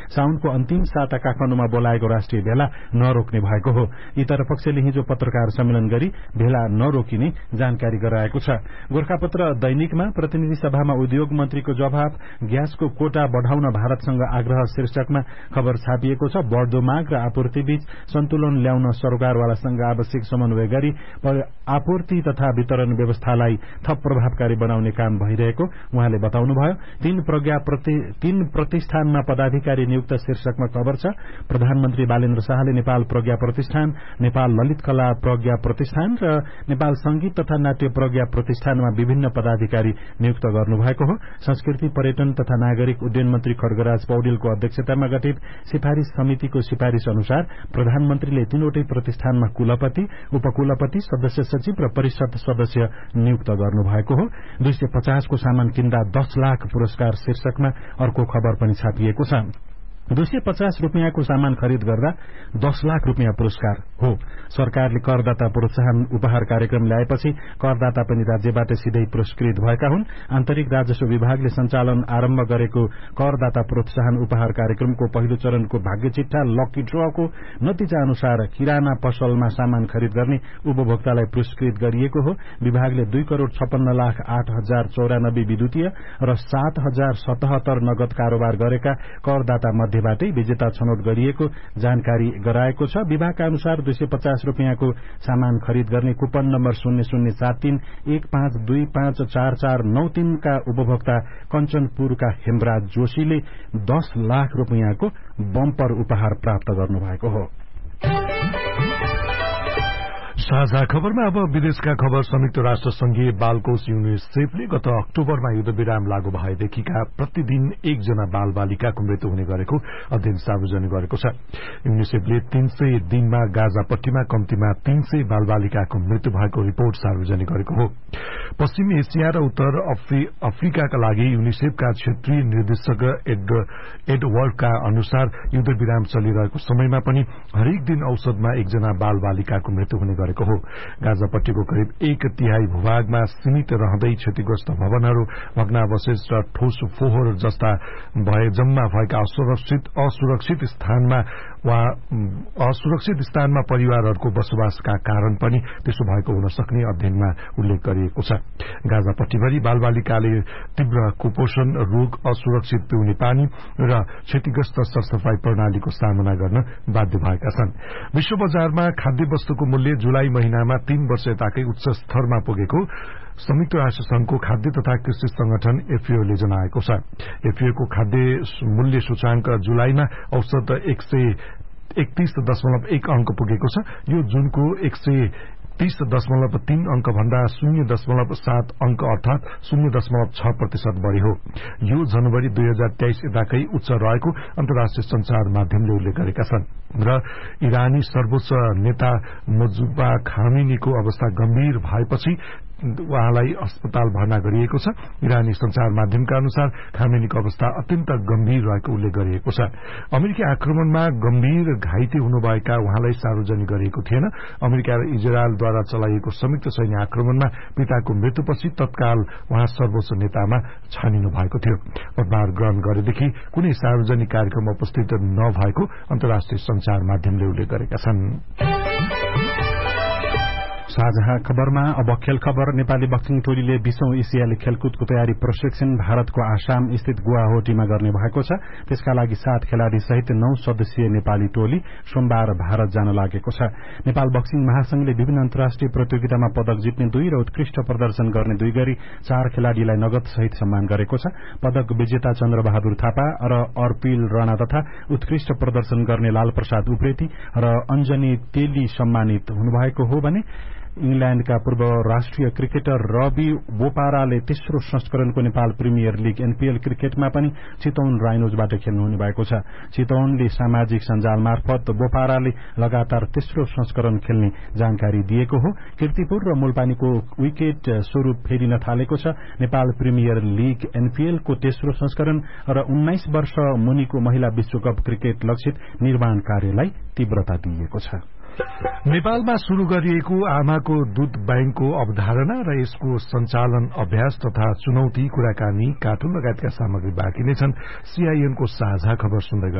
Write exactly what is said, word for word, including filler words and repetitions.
साउनको अन्तिम साता काठमाडौँमा बोलाएको राष्ट्रिय भेला नरोक्ने भएको हो। इतरपक्षले हिजो पत्रकार सम्मेलन गरी भेला नरोकिने जानकारी गराएको छ। गोरखापत्र दैनिकमा प्रतिनिधि सभामा उद्योग मन्त्रीको जवाब, ग्यासको कोटा बढ़ाउन भारतसँग आग्रह शीर्षकमा खबर छापिएको छ। बढ़दो माग र आपूर्तिबीच सन्तुलन ल्याउन सरकारवालासँग आवश्यक समन्वय गरी आपूर्ति तथा वितरण व्यवस्थालाई थप प्रभावकारी बनाउने काम भइरहेको उहाँले बताउनुभयो। तीन प्रज्ञा प्रति, तीन प्रतिष्ठानमा पदाधिकारी नियुक्त शीर्षकमा खबर छ। प्रधानमन्त्री बालेन्द्र शाहले नेपाल प्रज्ञा प्रतिष्ठान, नेपाल ललित कला प्रज्ञा प्रतिष्ठान र नेपाल संगीत तथा नाट्य प्रज्ञा प्रतिष्ठानमा विभिन्न पदाधिकारी नियुक्त गर्नुभएको हो। संस्कृति, पर्यटन तथा नागरिक उड्डयन मन्त्री खड्गराज पौडेलको अध्यक्षतामा गठित सिफारिश समितिको सिफारिश अनुसार प्रधानमन्त्रीले तीनवटै प्रतिष्ठानमा कुलपति, उपकुलपति, सदस्य सचिव र परिषद सदस्य नियुक्त गर्नुभएको हो। दुई सय पचासको सामान किन्दा दस लाख पुरस्कार शीर्षकमा अर्को खबर पनि छापिएको छ। दुई सय पचास रुपियाँको सामान खरिद गर्दा दस लाख रुपियाँ पुरस्कार हो। सरकारले करदाता प्रोत्साहन उपहार कार्यक्रम ल्याएपछि करदाता पनि राज्यबाट सिधै पुरस्कृत भएका हुन्। आन्तरिक राजस्व विभागले सञ्चालन आरम्भ गरेको करदाता प्रोत्साहन उपहार कार्यक्रमको पहिलो चरणको भाग्य चिट्ठा लकी ड्रको नतिजा अनुसार किराना पसलमा सामान खरिद गर्ने उपभोक्तालाई पुरस्कृत गरिएको हो। विभागले दुई करोड़ छप्पन्न लाख आठ हजार चौरानब्बे विद्युतीय र सात हजार सतहत्तर नगद कारोबार गरेका करदाता मध्ये बाटै विजेता छनौट गरिएको जानकारी गराएको छ। विभागका अनुसार दुई सय पचास रुपियाँको सामान खरिद गर्ने कुपन नम्बर शून्य शून्य सात तीन एक पाँच दुई पाँच चार चार नौ तीनका उपभोक्ता कञ्चनपुरका हेमराज जोशीले दस लाख रुपियाँको बम्पर उपहार प्राप्त गर्नुभएको हो। साझा खबरमा अब विदेशका खबर। संयुक्त राष्ट्र संघीय बालकोष युनिसेफले गत अक्टोबरमा युद्धविराम लागू भएदेखिका प्रतिदिन एकजना बाल बालिकाको मृत्यु हुने गरेको अध्ययन सार्वजनिक गरेको छ। युनिसेफले तीन सय दिनमा गाजापट्टीमा कम्तीमा तीन सय बाल बालिकाको मृत्यु भएको रिपोर्ट सार्वजनिक गरेको हो। पश्चिमी एसिया र उत्तर अफ्री, अफ्रिकाका लागि युनिसेफका क्षेत्रीय निर्देशक एड, एडवर्डका अनुसार युद्धविराम चलिरहेको समयमा पनि हरेक दिन औसतमा एकजना बाल बालिकाको मृत्यु हुने गरेको हो। गाजापट्टीको करिब एक तिहाई भूभागमा सीमित रहँदै क्षतिग्रस्त भवनहरू, भग्नावशेष र ठोस फोहोर जस्ता भए जम्मा भएका असुरक्षित असुरक्षित स्थानमा वा असुरक्षित स्थानमा परिवारहरूको बसोबासका कारण पनि त्यसो भएको हुन सक्ने अध्ययनमा उल्लेख गरिएको छ। गाजापट्टीभरि बालबालिकाले तीव्र कुपोषण, रोग, असुरक्षित पिउने पानी र क्षतिग्रस्त सरसफाई प्रणालीको सामना गर्न बाध्य भएका छन्। विश्व बजारमा खाद्य वस्तुको मूल्य जुलाई महिनामा तीन वर्ष यताकै उच्च स्तरमा पुगेको संयुक्त राष्ट्र संघको खाद्य तथा कृषि संगठन एफएओले जनाएको छ। एफएओको खाद्य मूल्य सूचांक जुलाईमा औसत एक सय एकतीस दशमलव एक अंक पुगेको छ। यो जुनको एक सय तीस दशमलव तीन अंक भन्दा शून्य दशमलव सात अंक अर्थात शून्य दशमलव छ प्रतिशत बढ़ी हो। यो जनवरी दुई हजार तेइस यताकै उच्च रहेको अन्तर्राष्ट्रिय संचार माध्यमले उल्लेख गरेका छन्। र इरानी सर्वोच्च नेता मुजब्बा खामेनीको अवस्था गम्भीर भएपछि उहाँलाई अस्पताल भर्ना गरिएको छ। इरानी संचार माध्यमका अनुसार खामेनीको अवस्था अत्यन्त गम्भीर रहेको उल्लेख गरिएको छ। अमेरिकी आक्रमणमा गम्भीर घाइते हुनुभएका उहाँलाई सार्वजनिक गरिएको थिएन। अमेरिका र इजरायलद्वारा चलाइएको संयुक्त सैन्य आक्रमणमा पिताको मृत्युपछि तत्काल उहाँ सर्वोच्च नेतामा छानिनु भएको थियो। पदभार ग्रहण गरेदेखि कुनै सार्वजनिक कार्यक्रम उपस्थित नभएको अन्तर्राष्ट्रिय संचार माध्यमले उल्लेख गरेका छन्। साझा खबरमा अब खेल खबर। नेपाली बक्सिङ टोलीले बीसौं एसियाली खेलकुदको तयारी प्रशिक्षण भारतको आसाम स्थित गुवाहाटीमा गर्ने भएको छ। त्यसका लागि सात खेलाड़ी सहित नौ सदस्यीय नेपाली टोली सोमबार भारत जान लागेको छ। नेपाल बक्सिङ महासंघले विभिन्न अन्तर्राष्ट्रिय प्रतियोगितामा पदक जित्ने दुई र उत्कृष्ट प्रदर्शन गर्ने दुई गरी चार खेलाड़ीलाई नगद सहित सम्मान गरेको छ। पदक विजेता चन्द्रबहादुर थापा र अर्पिल राणा तथा उत्कृष्ट प्रदर्शन गर्ने लाल प्रसाद उप्रेती र अञ्जनी तेली सम्मानित हुनुभएको हो भने इंग्ल्याण्डका पूर्व राष्ट्रिय क्रिकेटर रवि बोपाराले तेस्रो संस्करणको नेपाल प्रिमियर लीग एनपीएल क्रिकेटमा पनि चितवन राइनोजबाट खेल्नुहुने भएको छ। चितवनले सामाजिक सञ्जाल मार्फत बोपाराले लगातार तेस्रो संस्करण खेल्ने जानकारी दिएको हो। कीर्तिपुर र मूलपानीको विकेट स्वरूप फेरिन थालेको छ। नेपाल प्रिमियर लीग एनपीएलको तेस्रो संस्करण र उन्नाइस वर्ष मुनिको महिला विश्वकप क्रिकेट लक्षित निर्माण कार्यलाई तीव्रता दिइएको छ। नेपालमा शुरू गरिएको आमाको दूध बैंकको अवधारणा र यसको सञ्चालन अभ्यास तथा चुनौती, कुराकानी, कार्टुन लगायतका सामग्री बाँकी नै छन्। सीआईएनको साझा खबर सुन्दै